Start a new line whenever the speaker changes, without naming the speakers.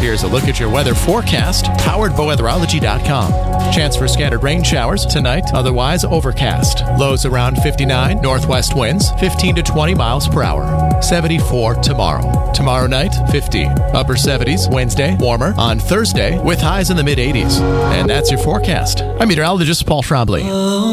Here's a look at your weather forecast, powered by weatherology.com. Chance for scattered rain showers tonight, otherwise overcast. Lows around 59, northwest winds 15 to 20 miles per hour. 74 tomorrow. Tomorrow night, 50. Upper 70s Wednesday, warmer on Thursday with highs in the mid 80s. And that's your forecast. I'm meteorologist Paul Trombley.